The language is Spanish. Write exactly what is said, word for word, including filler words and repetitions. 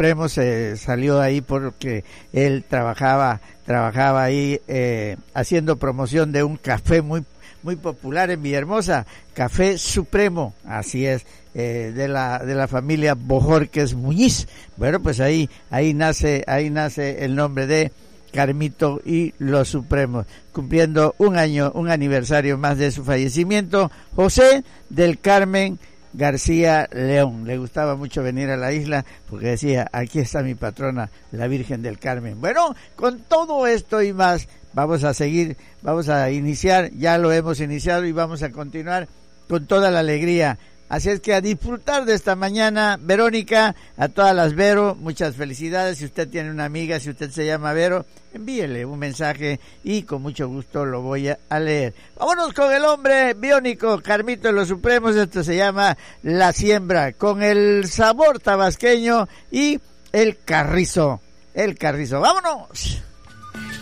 Supremos eh, salió ahí porque él trabajaba trabajaba ahí eh, haciendo promoción de un café muy muy popular en Villahermosa, Café Supremo, así es, eh, de la de la familia Bojorquez Muñiz. Bueno, pues ahí ahí nace ahí nace el nombre de Carmito y los Supremos, cumpliendo un año, un aniversario más de su fallecimiento. José del Carmen García León, le gustaba mucho venir a la isla porque decía, aquí está mi patrona, la Virgen del Carmen. Bueno, con todo esto y más, vamos a seguir, vamos a iniciar, ya lo hemos iniciado y vamos a continuar con toda la alegría. Así es que a disfrutar de esta mañana, Verónica, a todas las Vero, muchas felicidades. Si usted tiene una amiga, si usted se llama Vero, envíele un mensaje y con mucho gusto lo voy a, a leer. Vámonos con el hombre biónico, Carmito de los Supremos. Esto se llama La Siembra, con el sabor tabasqueño y el carrizo, el carrizo. ¡Vámonos!